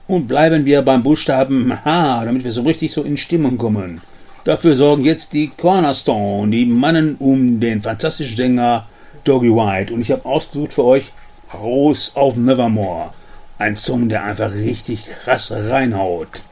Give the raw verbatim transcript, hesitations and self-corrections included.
Und bleiben wir beim Buchstaben H, damit wir so richtig so in Stimmung kommen. Dafür sorgen jetzt die Cornerstone, die Mannen um den fantastischen Sänger Doggy White. Und ich habe ausgesucht für euch Rose of Nevermore. Ein Song, der einfach richtig krass reinhaut.